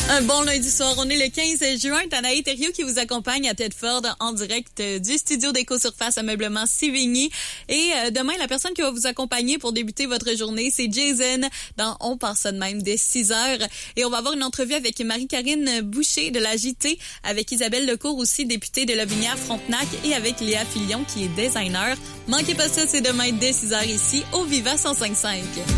Un bon lundi soir, on est le 15 juin. Tanaï Thériault qui vous accompagne à Tedford en direct du studio d'Éco-Surface Ameublement Sévigny. Et demain, la personne qui va vous accompagner pour débuter votre journée, c'est Jason dans On pense ça de même dès 6h. Et on va avoir une entrevue avec Marie-Karine Boucher de la JT, avec Isabelle Lecourt aussi, députée de Lobinière-Frontenac, et avec Léa Filion qui est designer. Manquez pas ça, c'est demain dès 6h ici au Viva 105.5.